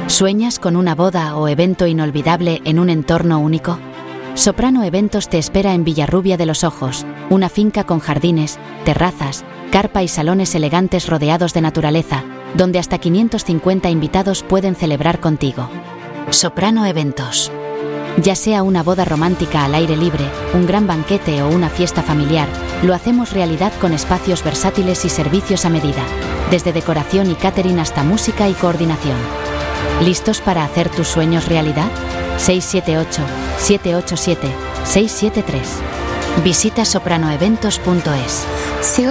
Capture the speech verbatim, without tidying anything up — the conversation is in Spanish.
¿Sueñas con una boda o evento inolvidable en un entorno único? Soprano Eventos te espera en Villarrubia de los Ojos, una finca con jardines, terrazas, carpa y salones elegantes rodeados de naturaleza, donde hasta quinientos cincuenta invitados pueden celebrar contigo. Soprano Eventos. Ya sea una boda romántica al aire libre, un gran banquete o una fiesta familiar, lo hacemos realidad con espacios versátiles y servicios a medida, desde decoración y catering hasta música y coordinación. ¿Listos para hacer tus sueños realidad? seis siete ocho, siete ocho siete, seis siete tres. Visita soprano eventos punto es.